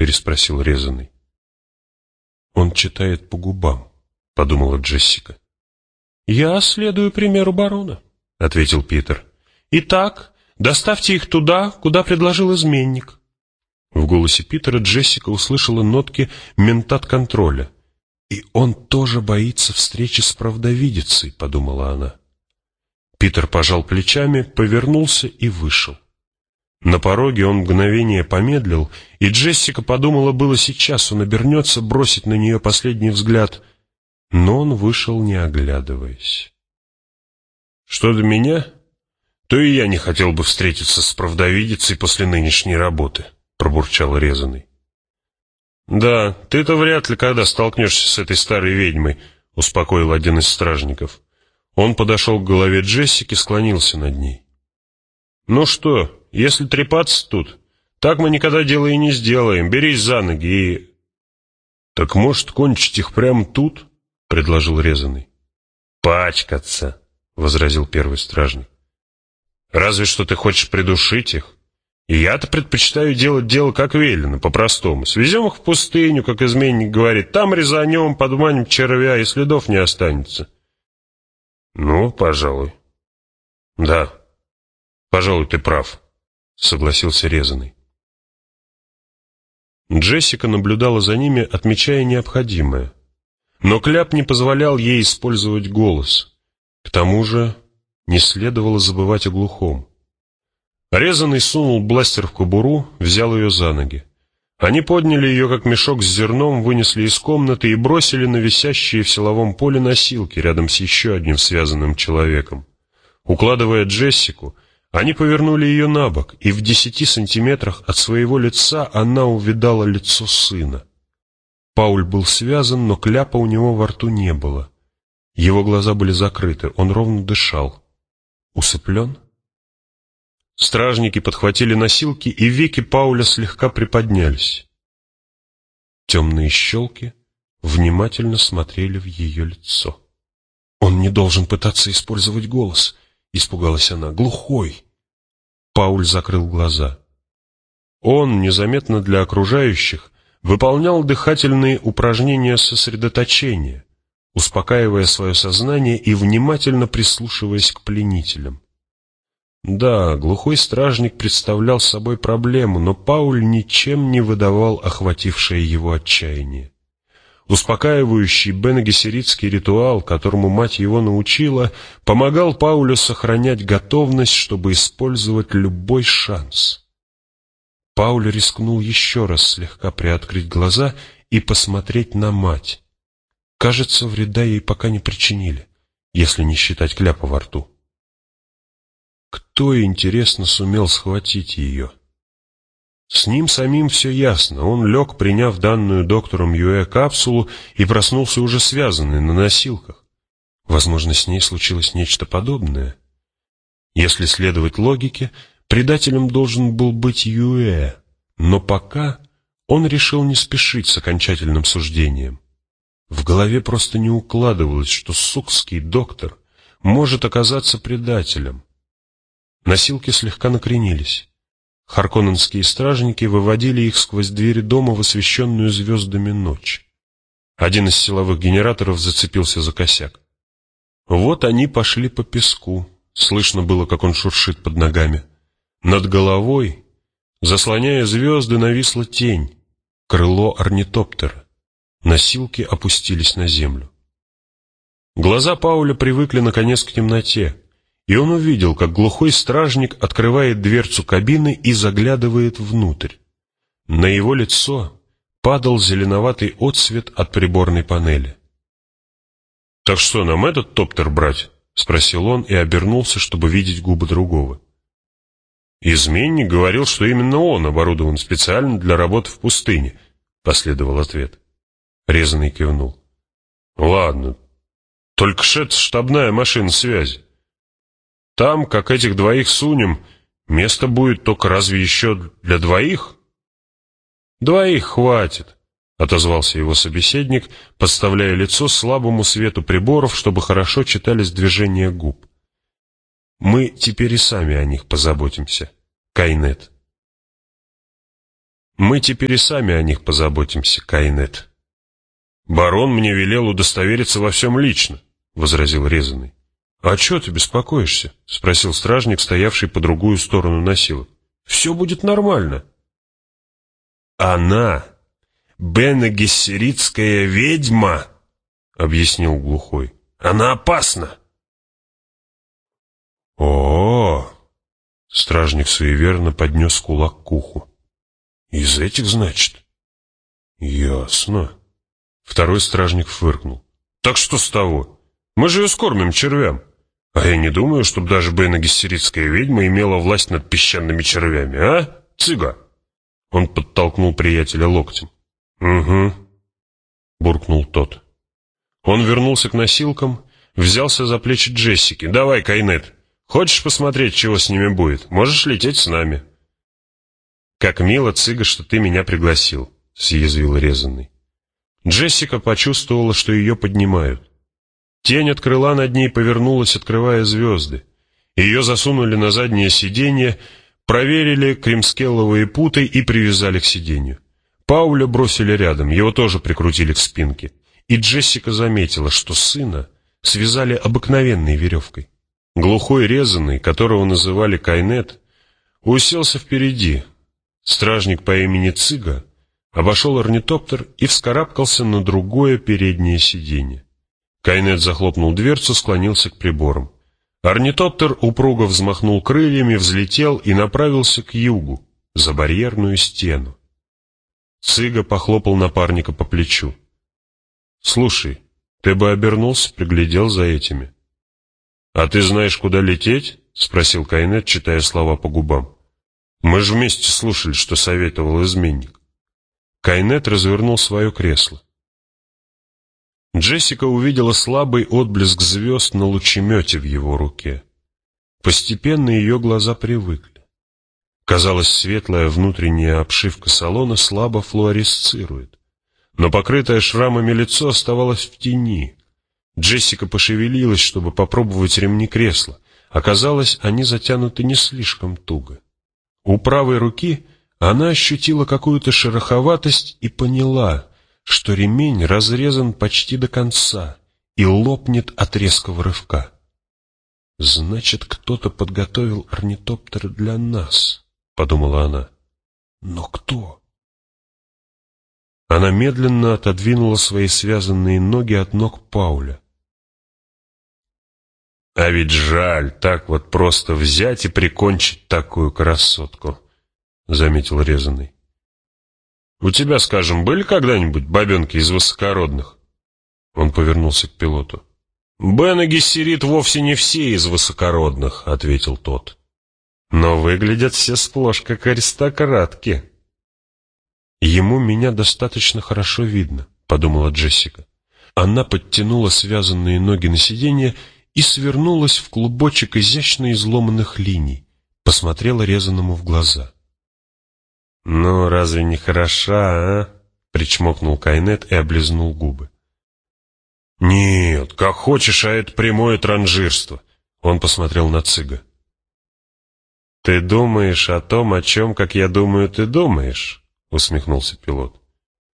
переспросил резаный. «Он читает по губам», — подумала Джессика. «Я следую примеру барона», — ответил Питер. «Итак, доставьте их туда, куда предложил изменник». В голосе Питера Джессика услышала нотки ментат-контроля. «И он тоже боится встречи с правдовидицей», — подумала она. Питер пожал плечами, повернулся и вышел. На пороге он мгновение помедлил, и Джессика подумала, было сейчас он обернется, бросить на нее последний взгляд, но он вышел, не оглядываясь. «Что до меня, то и я не хотел бы встретиться с правдовидицей после нынешней работы», — пробурчал резаный. «Да, ты-то вряд ли когда столкнешься с этой старой ведьмой», — успокоил один из стражников. Он подошел к голове Джессики, склонился над ней. «Ну что, если трепаться тут, так мы никогда дела и не сделаем. Берись за ноги и...» «Так, может, кончить их прямо тут?» — предложил резаный. «Пачкаться», — возразил первый стражник. «Разве что ты хочешь придушить их. И я-то предпочитаю делать дело как велено, по-простому. Свезем их в пустыню, как изменник говорит, там резанем, подманим червя, и следов не останется». «Ну, пожалуй». «Да, пожалуй, ты прав», — согласился резаный. Джессика наблюдала за ними, отмечая необходимое. Но кляп не позволял ей использовать голос. К тому же не следовало забывать о глухом. Резаный сунул бластер в кобуру, взял ее за ноги. Они подняли ее, как мешок с зерном, вынесли из комнаты и бросили на висящие в силовом поле носилки рядом с еще одним связанным человеком. Укладывая Джессику, они повернули ее на бок, и в 10 сантиметрах от своего лица она увидала лицо сына. Пауль был связан, но кляпа у него во рту не было. Его глаза были закрыты, он ровно дышал. Усыплен? Стражники подхватили носилки, и веки Пауля слегка приподнялись. Темные щелки внимательно смотрели в ее лицо. «Он не должен пытаться использовать голос», — испугалась она. «Глухой». Пауль закрыл глаза. Он, незаметно для окружающих, выполнял дыхательные упражнения сосредоточения, успокаивая свое сознание и внимательно прислушиваясь к пленителям. Да, глухой стражник представлял собой проблему, но Пауль ничем не выдавал охватившее его отчаяние. Успокаивающий бене-гессеритский ритуал, которому мать его научила, помогал Паулю сохранять готовность, чтобы использовать любой шанс. Пауль рискнул еще раз слегка приоткрыть глаза и посмотреть на мать. Кажется, вреда ей пока не причинили, если не считать кляпа во рту. Кто, интересно, сумел схватить ее? С ним самим все ясно. Он лег, приняв данную доктором Юэ капсулу, и проснулся уже связанный на носилках. Возможно, с ней случилось нечто подобное. Если следовать логике, предателем должен был быть Юэ, но пока он решил не спешить с окончательным суждением. В голове просто не укладывалось, что сукский доктор может оказаться предателем. Носилки слегка накренились. Харконненские стражники выводили их сквозь двери дома в освещенную звездами ночь. Один из силовых генераторов зацепился за косяк. Вот они пошли по песку. Слышно было, как он шуршит под ногами. Над головой, заслоняя звезды, нависла тень, крыло орнитоптера. Носилки опустились на землю. Глаза Пауля привыкли наконец к темноте, и он увидел, как глухой стражник открывает дверцу кабины и заглядывает внутрь. На его лицо падал зеленоватый отсвет от приборной панели. «Так что, нам этот топтер брать?» — спросил он и обернулся, чтобы видеть губы другого. «Изменник говорил, что именно он оборудован специально для работы в пустыне», — последовал ответ. Резаный кивнул. «Ладно, только ж это штабная машина связи. Там, как этих двоих сунем, место будет только разве еще для двоих?» «Двоих хватит», — отозвался его собеседник, подставляя лицо слабому свету приборов, чтобы хорошо читались движения губ. «Мы теперь и сами о них позаботимся, Кайнет». Мы теперь и сами о них позаботимся, Кайнет». «Барон мне велел удостовериться во всем лично», — возразил резаный. «А чего ты беспокоишься?» — спросил стражник, стоявший по другую сторону носилок. «Все будет нормально». «Она Бене Гессеритская ведьма», — объяснил глухой. «Она опасна». О, стражник суеверно поднес кулак к уху. «Из этих, значит?» «Ясно». Второй стражник фыркнул. «Так что с того? Мы же ее скормим червям. А я не думаю, чтобы даже Бене Гессеритская ведьма имела власть над песчаными червями, а, цыга?» Он подтолкнул приятеля локтем. «Угу», — буркнул тот. Он вернулся к носилкам, взялся за плечи Джессики. «Давай, Кайнет, хочешь посмотреть, чего с ними будет? Можешь лететь с нами». «Как мило, цыга, что ты меня пригласил», — съязвил резанный. Джессика почувствовала, что ее поднимают. Тень от крыла над ней повернулась, открывая звезды. Ее засунули на заднее сиденье, проверили кремскелловые путы и привязали к сиденью. Пауля бросили рядом, его тоже прикрутили к спинке. И Джессика заметила, что сына связали обыкновенной веревкой. Глухой резаный, которого называли Кайнет, уселся впереди. Стражник по имени Цыга обошел орнитоптер и вскарабкался на другое переднее сиденье. Кайнет захлопнул дверцу, склонился к приборам. Орнитоптер упруго взмахнул крыльями, взлетел и направился к югу, за барьерную стену. Цыга похлопал напарника по плечу. «Слушай, ты бы обернулся, приглядел за этими». «А ты знаешь, куда лететь?» — спросил Кайнет, читая слова по губам. «Мы же вместе слушали, что советовал изменник». Кайнет развернул свое кресло. Джессика увидела слабый отблеск звезд на лучемете в его руке. Постепенно ее глаза привыкли. Казалось, светлая внутренняя обшивка салона слабо флуоресцирует. Но покрытое шрамами лицо оставалось в тени. Джессика пошевелилась, чтобы попробовать ремни кресла. Оказалось, они затянуты не слишком туго. У правой руки она ощутила какую-то шероховатость и поняла, что ремень разрезан почти до конца и лопнет от резкого рывка. «Значит, кто-то подготовил орнитоптер для нас», — подумала она. «Но кто?» Она медленно отодвинула свои связанные ноги от ног Пауля. «А ведь жаль так вот просто взять и прикончить такую красотку», — заметил резаный. «У тебя, скажем, были когда-нибудь бабенки из высокородных?» Он повернулся к пилоту. «Бене Гессерит вовсе не все из высокородных», — ответил тот. «Но выглядят все сплошь как аристократки». «Ему меня достаточно хорошо видно», — подумала Джессика. Она подтянула связанные ноги на сиденье и свернулась в клубочек изящно изломанных линий, посмотрела резаному в глаза. «Ну, разве не хороша, а?» — причмокнул Кайнет и облизнул губы. «Нет, как хочешь, а это прямое транжирство», — он посмотрел на Цыга. «Ты думаешь о том, о чем, как я думаю, ты думаешь?» — усмехнулся пилот.